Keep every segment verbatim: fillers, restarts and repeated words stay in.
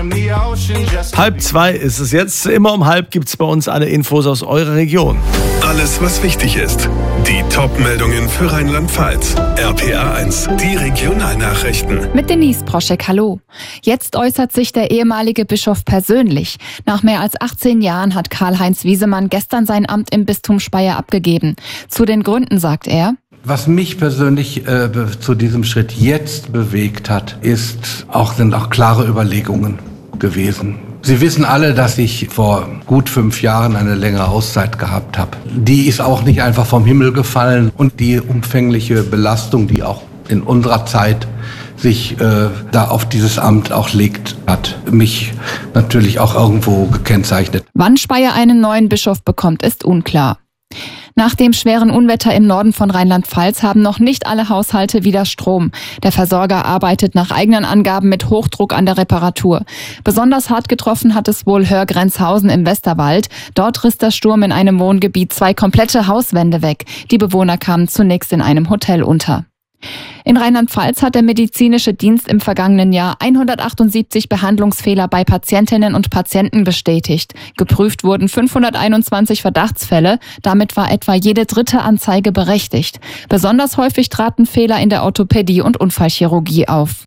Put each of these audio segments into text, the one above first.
Halb zwei ist es jetzt. Immer um halb gibt es bei uns alle Infos aus eurer Region. Alles, was wichtig ist. Die Top-Meldungen für Rheinland-Pfalz. R P A eins, die Regionalnachrichten. Mit Denise Proschek, hallo. Jetzt äußert sich der ehemalige Bischof persönlich. Nach mehr als achtzehn Jahren hat Karl-Heinz Wiesemann gestern sein Amt im Bistum Speyer abgegeben. Zu den Gründen sagt er: Was mich persönlich äh, zu diesem Schritt jetzt bewegt hat, ist auch, sind auch klare Überlegungen gewesen. Sie wissen alle, dass ich vor gut fünf Jahren eine längere Auszeit gehabt habe. Die ist auch nicht einfach vom Himmel gefallen, und die umfängliche Belastung, die auch in unserer Zeit sich äh, da auf dieses Amt auch legt, hat mich natürlich auch irgendwo gekennzeichnet. Wann Speyer einen neuen Bischof bekommt, ist unklar. Nach dem schweren Unwetter im Norden von Rheinland-Pfalz haben noch nicht alle Haushalte wieder Strom. Der Versorger arbeitet nach eigenen Angaben mit Hochdruck an der Reparatur. Besonders hart getroffen hat es wohl Hörgrenzhausen im Westerwald. Dort riss der Sturm in einem Wohngebiet zwei komplette Hauswände weg. Die Bewohner kamen zunächst in einem Hotel unter. In Rheinland-Pfalz hat der medizinische Dienst im vergangenen Jahr hundertachtundsiebzig Behandlungsfehler bei Patientinnen und Patienten bestätigt. Geprüft wurden fünfhunderteinundzwanzig Verdachtsfälle. Damit war etwa jede dritte Anzeige berechtigt. Besonders häufig traten Fehler in der Orthopädie und Unfallchirurgie auf.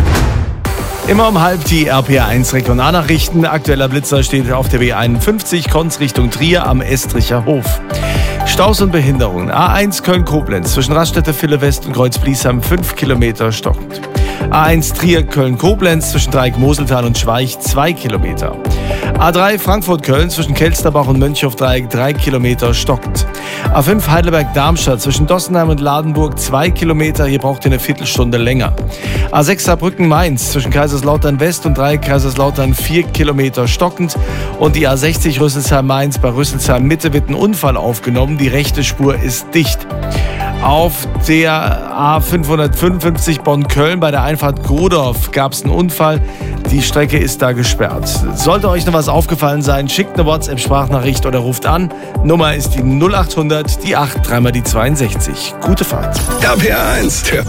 Immer um halb die R P A eins Regionalnachrichten. Aktueller Blitzer steht auf der B einundfünfzig, Konz Richtung Trier am Estricher Hof. Staus und Behinderungen. A eins Köln-Koblenz zwischen Raststätte Ville West und Kreuz-Bliesheim fünf Kilometer stockend. A eins Trier Köln-Koblenz zwischen Dreieck Moseltal und Schweich zwei Kilometer. A drei Frankfurt-Köln zwischen Kelsterbach und Mönchhof-Dreieck drei Kilometer stockend. A fünf Heidelberg-Darmstadt zwischen Dossenheim und Ladenburg zwei Kilometer. Hier braucht ihr eine Viertelstunde länger. A sechs Saarbrücken-Mainz zwischen Kaiserslautern West und Dreieck Kaiserslautern vier Kilometer stockend. Und die A sechzig Rüsselsheim-Mainz bei Rüsselsheim Mitte wird ein Unfall aufgenommen. Die rechte Spur ist dicht. Auf der A fünfhundertfünfundfünfzig Bonn-Köln bei der Einfahrt Godorf gab es einen Unfall. Die Strecke ist da gesperrt. Sollte euch noch was aufgefallen sein, schickt eine WhatsApp-Sprachnachricht oder ruft an. Nummer ist die null achthundert, die acht, dreimal die zweiundsechzig. Gute Fahrt. R P A eins, der